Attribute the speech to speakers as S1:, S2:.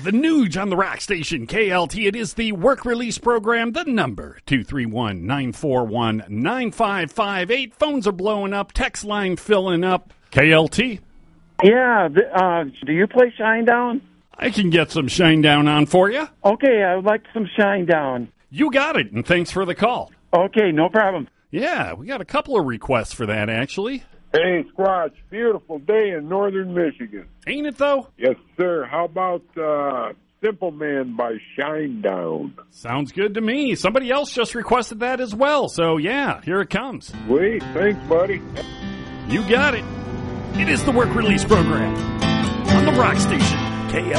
S1: the Nuge on the rock station, KLT. It is the work release program, the number, 231-941-9558. Phones are blowing up, text line filling up. KLT?
S2: Yeah, do you play Shinedown?
S1: I can get some Shinedown on for you.
S2: Okay, I would like some Shinedown.
S1: You got it, and thanks for the call.
S2: Okay, no problem.
S1: Yeah, we got a couple of requests for that, actually.
S3: Hey, Squatch, beautiful day in northern Michigan.
S1: Ain't it, though?
S3: Yes, sir. How about Simple Man by Shinedown?
S1: Sounds good to me. Somebody else just requested that as well, so yeah, here it comes.
S3: Sweet. Thanks, buddy.
S1: You got it. It is the work release program on the rock station, KL.